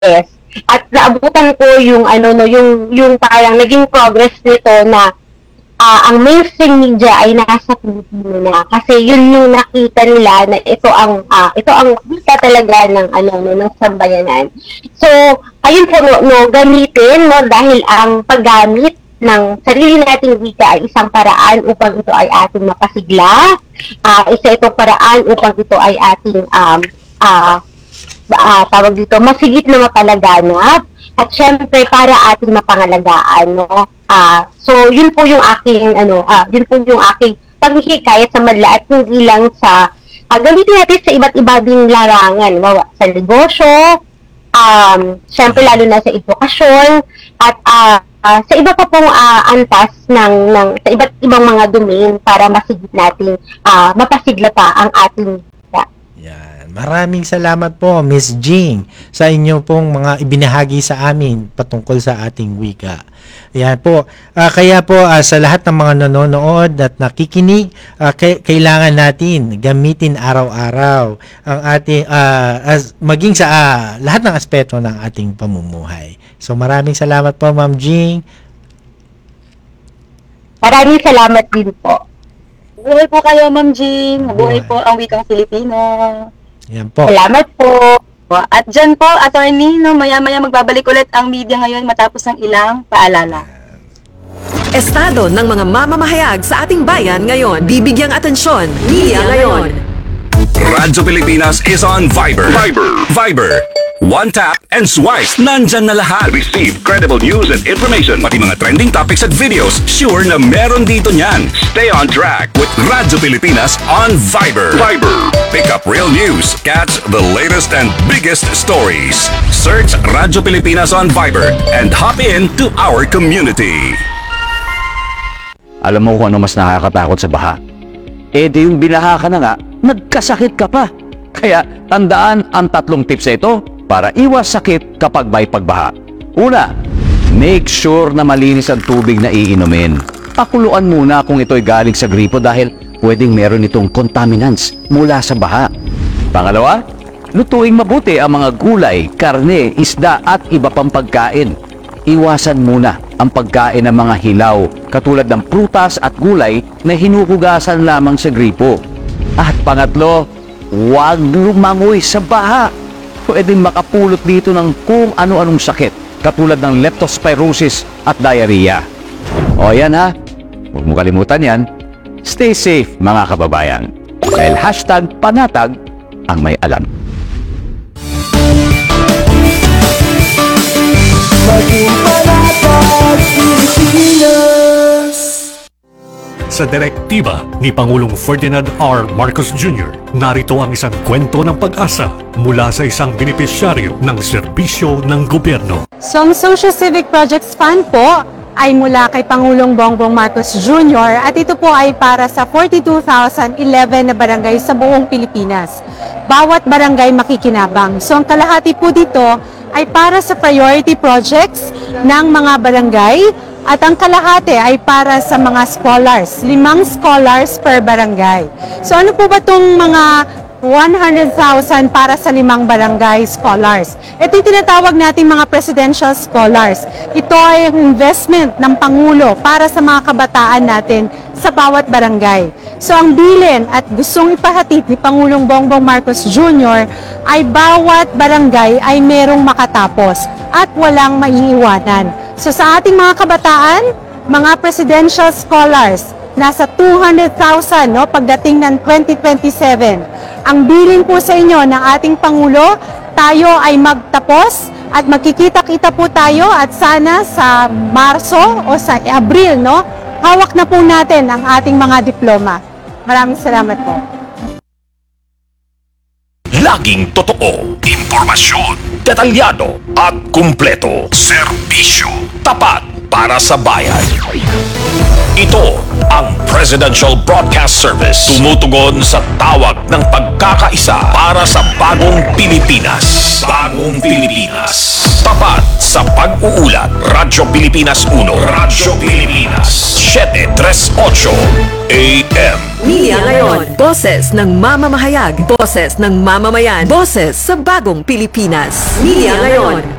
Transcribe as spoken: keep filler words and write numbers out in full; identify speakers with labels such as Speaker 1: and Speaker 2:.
Speaker 1: Yes. At naabutan ko yung ano no, yung yung parang naging progress nito na ah, ang mainstream media ay nasa Pilipino na kasi yun yung nakita nila na ito ang ah, ito ang kita talaga ng ano no, ng sambayanan. So, ayun po no, no gamitin no dahil ang paggamit ng sarili nating wika ay isang paraan upang ito ay ating mapasigla. Ah, isa itong paraan upang ito ay ating um ah ah, tawag dito, masigit na mapalaganap at syempre para ating mapangalagaan, no? Ah, so yun po yung aking ano, ah, yun po yung aking paghihikayat sa madla at hindi lang sa ah, gamitin natin sa iba't iba ding larangan, no? Sa negosyo, um, syempre lalo na sa edukasyon at ah, ah, sa iba pa pong ah, antas ng, ng sa iba't ibang mga domain para masigit natin ah, mapasigla pa ang ating
Speaker 2: Yan. Maraming salamat po, Miss Jing, sa inyo pong mga ibinahagi sa amin patungkol sa ating wika. Yan po. Ah, kaya po ah, sa lahat ng mga nanonood at nakikinig, ah, k- kailangan natin gamitin araw-araw ang ating ah, as, maging sa ah, lahat ng aspeto ng ating pamumuhay. So maraming salamat po, Ma'am Jing.
Speaker 1: Maraming salamat din po.
Speaker 3: Buhay po kayo, Ma'am Jing. Buhay po ang wikang Filipino.
Speaker 2: Yan po.
Speaker 1: Salamat po.
Speaker 3: At dyan po, attorney, no, maya-maya magbabalik ulit ang media ngayon matapos ng ilang paalala.
Speaker 4: Estado ng mga mamamahayag sa ating bayan ngayon. Bibigyang atensyon, Media Ngayon.
Speaker 5: Radyo Pilipinas is on Viber. Viber. Viber. One tap and swipe. Nandyan na lahat. Receive credible news and information. Pati mga trending topics at videos. Sure na meron dito niyan. Stay on track with Radyo Pilipinas on Viber. Viber. Pick up real news. Catch the latest and biggest stories. Search Radyo Pilipinas on Viber and hop in to our community.
Speaker 6: Alam mo kung ano mas nakakatakot sa baha? Eh di yung binaha ka na nga, nagkasakit ka pa. Kaya tandaan ang tatlong tips na ito para iwas sakit kapag may pagbaha. Una, make sure na malinis ang tubig na iinumin. Pakuluan muna kung ito'y galing sa gripo dahil pwedeng meron itong contaminants mula sa baha. Pangalawa, lutuing mabuti ang mga gulay, karne, isda at iba pang pagkain. Iwasan muna ang pagkain ng mga hilaw katulad ng prutas at gulay na hinuhugasan lamang sa gripo. At pangatlo, huwag lumangoy sa baha. Pwedeng makapulot dito ng kung ano-anong sakit katulad ng leptospirosis at diarrhea. O yan ha, huwag mo kalimutan yan. Stay safe mga kababayan. Dahil hashtag panatag ang may alam.
Speaker 7: Maging panatag Pilipinas.
Speaker 8: Sa direktiba ni Pangulong Ferdinand R. Marcos Junior, narito ang isang kwento ng pag-asa mula sa isang benepisyaryo ng serbisyo ng gobyerno.
Speaker 9: So, ang Social Civic Projects Fund po ay mula kay Pangulong Bongbong Marcos Junior at ito po ay para sa forty-two thousand eleven na barangay sa buong Pilipinas. Bawat barangay makikinabang. So, ang kalahati po dito ay para sa priority projects ng mga barangay at ang kalahati ay para sa mga scholars, limang scholars per barangay. So ano po ba itong mga one hundred thousand para sa limang barangay scholars? Ito yung tinatawag nating mga presidential scholars. Ito ay investment ng Pangulo para sa mga kabataan natin sa bawat barangay. So ang bilin at gustong ipahatid ni Pangulong Bongbong Marcos Junior ay bawat barangay ay merong makatapos at walang maiiwanan. So sa ating mga kabataan, mga presidential scholars, nasa two hundred thousand no, pagdating ng twenty twenty-seven. Ang bilin po sa inyo ng ating Pangulo, tayo ay magtapos at magkikita-kita po tayo at sana sa Marso o sa Abril, no, hawak na po natin ang ating mga diploma. Maraming salamat po.
Speaker 5: Laging totoo, impormasyon, detalyado at kumpleto. Serbisyo, tapat para sa bayan. Ito ang Presidential Broadcast Service. Tumutugon sa tawag ng pagkakaisa para sa bagong Pilipinas. Bagong Pilipinas. Tapat sa pag-uulat. Radyo Pilipinas uno. Radyo Pilipinas. seven thirty-eight A M.
Speaker 4: Media Ngayon. Boses ng mamamahayag. Boses ng mamamayan. Boses sa bagong Pilipinas. Media Ngayon.